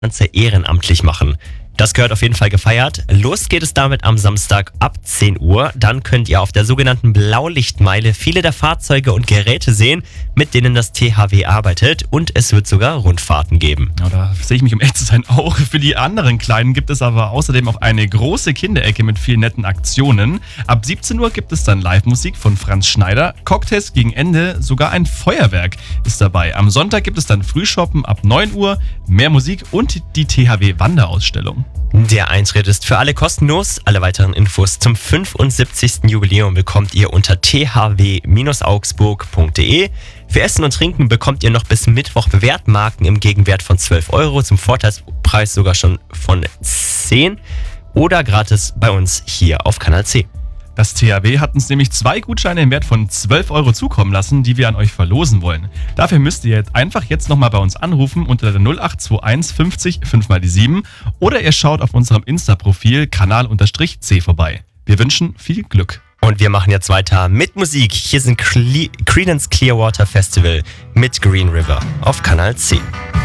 Ganze ehrenamtlich machen. Das gehört auf jeden Fall gefeiert. Los geht es damit am Samstag ab 10 Uhr. Dann könnt ihr auf der sogenannten Blaulichtmeile viele der Fahrzeuge und Geräte sehen, mit denen das THW arbeitet. Und es wird sogar Rundfahrten geben. Ja, da sehe ich mich, um echt zu sein, auch. Für die anderen Kleinen gibt es aber außerdem auch eine große Kinderecke mit vielen netten Aktionen. Ab 17 Uhr gibt es dann Live-Musik von Franz Schneider. Cocktails gegen Ende, sogar ein Feuerwerk ist dabei. Am Sonntag gibt es dann Frühshoppen ab 9 Uhr, mehr Musik und die THW-Wanderausstellung. Der Eintritt ist für alle kostenlos. Alle weiteren Infos zum 75. Jubiläum bekommt ihr unter thw-augsburg.de. Für Essen und Trinken bekommt ihr noch bis Mittwoch Wertmarken im Gegenwert von 12 Euro, zum Vorteilspreis sogar schon von 10 oder gratis bei uns hier auf Kanal C. Das THW hat uns nämlich 2 Gutscheine im Wert von 12 Euro zukommen lassen, die wir an euch verlosen wollen. Dafür müsst ihr jetzt nochmal bei uns anrufen unter der 0821 50 5 mal die 7 oder ihr schaut auf unserem Insta-Profil Kanal-C vorbei. Wir wünschen viel Glück. Und wir machen jetzt weiter mit Musik. Hier sind Creedence Clearwater Festival mit Green River auf Kanal C.